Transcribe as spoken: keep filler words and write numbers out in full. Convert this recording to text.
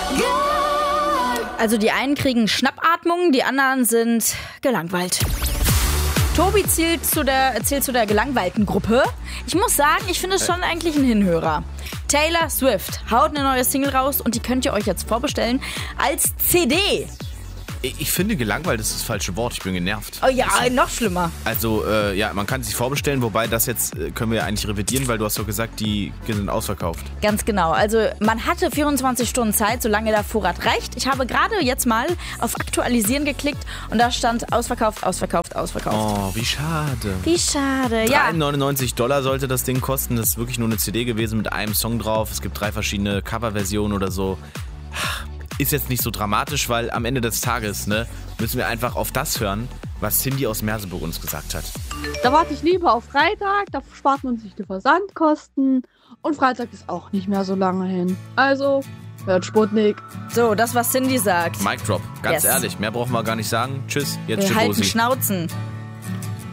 Also die einen kriegen Schnappatmung, die anderen sind gelangweilt. Tobi zählt zu der, zählt zu der gelangweilten Gruppe. Ich muss sagen, ich finde es schon eigentlich ein Hinhörer. Taylor Swift haut eine neue Single raus und die könnt ihr euch jetzt vorbestellen als C D. Ich finde, gelangweilt ist das falsche Wort. Ich bin genervt. Oh ja, noch schlimmer. Also, äh, ja, man kann sich vorbestellen, wobei das jetzt äh, können wir ja eigentlich revidieren, weil du hast doch gesagt, die sind ausverkauft. Ganz genau. Also, man hatte vierundzwanzig Stunden Zeit, solange der Vorrat reicht. Ich habe gerade jetzt mal auf Aktualisieren geklickt und da stand ausverkauft, ausverkauft, ausverkauft. Oh, wie schade. Wie schade, ja. drei neunundneunzig Dollar sollte das Ding kosten. Das ist wirklich nur eine C D gewesen mit einem Song drauf. Es gibt drei verschiedene Coverversionen oder so. Ist jetzt nicht so dramatisch, weil am Ende des Tages ne, müssen wir einfach auf das hören, was Cindy aus Merseburg uns gesagt hat. Da warte ich lieber auf Freitag, da spart man sich die Versandkosten und Freitag ist auch nicht mehr so lange hin. Also, hört Sputnik. So, das, was Cindy sagt. Mic Drop, ganz Yes. ehrlich, mehr brauchen wir gar nicht sagen. Tschüss, jetzt Wir halten Tschüssi. Schnauzen.